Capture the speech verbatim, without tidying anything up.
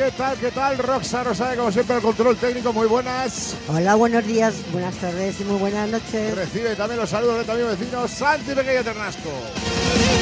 ¿qué tal? ¿Qué tal? Roxa Rosales, como siempre, el control técnico, muy buenas. Hola, buenos días, buenas tardes y muy buenas noches. Recibe también los saludos de también vecinos Santi Pequeño Ternasco.